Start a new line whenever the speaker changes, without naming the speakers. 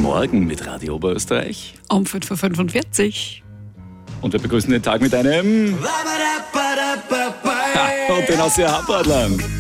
Morgen mit Radio Oberösterreich.
Um 5:45 Uhr.
Und wir begrüßen den Tag mit einem... und den aus der Hauptadler.